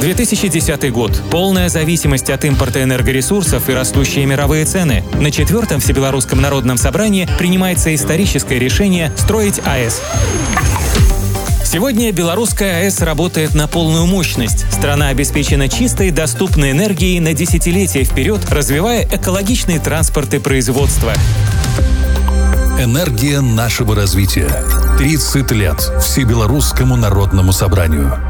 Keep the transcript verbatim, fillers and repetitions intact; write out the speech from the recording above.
две тысячи десятый год. Полная зависимость от импорта энергоресурсов и растущие мировые цены. На четвертом Всебелорусском народном собрании принимается историческое решение строить АЭС. Сегодня белорусская АЭС работает на полную мощность. Страна обеспечена чистой, доступной энергией на десятилетия вперед, развивая экологичный транспорт и производство. Энергия нашего развития. тридцать лет Всебелорусскому народному собранию.